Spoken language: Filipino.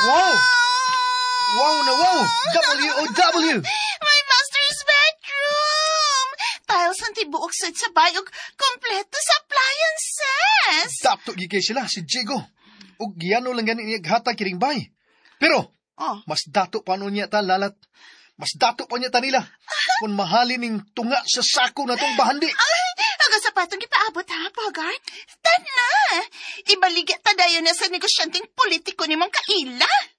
Wow! Wow na wow! W-O-W! My master's bedroom! Tiles ang tibuok sa bayog, kompleto sa appliances! Dato gikay sila si Diego. Ug giyano lang ganin iyaghata kiring bay. Pero, mas dato pa niya ta lalat. Mas dato pa niya ta nila. Kung mahalin ning tunga sa sako na tong bahandi. Ay, aga sa patong ipaabot ha, Bogart. Tan na! Ibaligat ta dayon na sa negosyanteng politiko ni Mang Kaila.